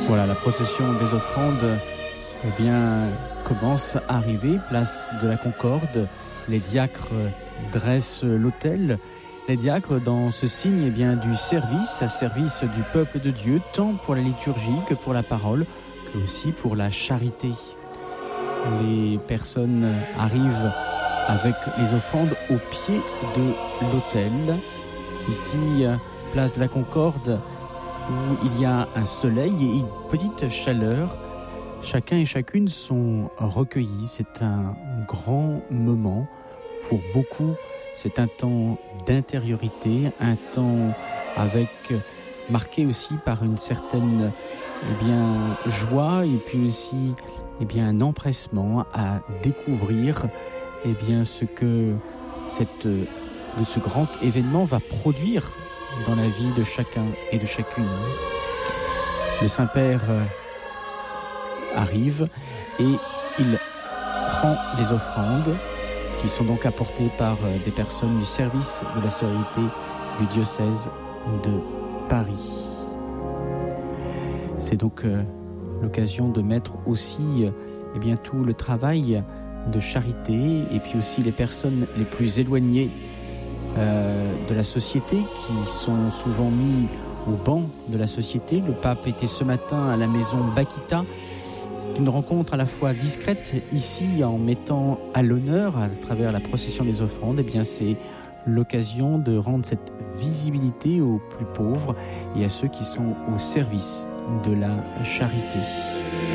Voilà, la procession des offrandes commence à arriver, place de la Concorde. Les diacres dressent l'autel. Les diacres dans ce signe du service du peuple de Dieu, tant pour la liturgie que pour la parole, que aussi pour la charité. Les personnes arrivent avec les offrandes au pied de l'autel. Ici, place de la Concorde, où il y a un soleil et une petite chaleur. Chacun et chacune sont recueillis. C'est un grand moment. Pour beaucoup, c'est un temps d'intériorité, un temps marqué aussi par une certaine joie et puis aussi un empressement à découvrir ce que ce grand événement va produire dans la vie de chacun et de chacune. Le Saint-Père arrive et il prend les offrandes qui sont donc apportées par des personnes du service de la sororité du diocèse de Paris. C'est donc l'occasion de mettre aussi tout le travail de charité et puis aussi les personnes les plus éloignées de la société qui sont souvent mis au banc de la société. Le pape était ce matin à la maison Bakita. C'est une rencontre à la fois discrète ici en mettant à l'honneur à travers la procession des offrandes. C'est l'occasion de rendre cette visibilité aux plus pauvres et à ceux qui sont au service de la charité.